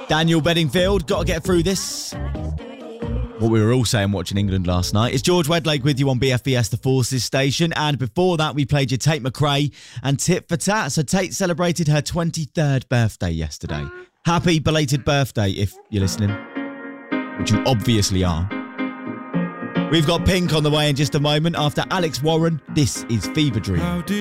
Daniel Bedingfield, got to get through this. What we were all saying watching England last night. It's George Wedlake with you on BFBS The Forces station. And before that, we played you Tate McRae and Tit for Tat. So Tate celebrated her 23rd birthday yesterday. Happy belated birthday if you're listening, which you obviously are. We've got Pink on the way in just a moment. After Alex Warren, this is Fever Dream.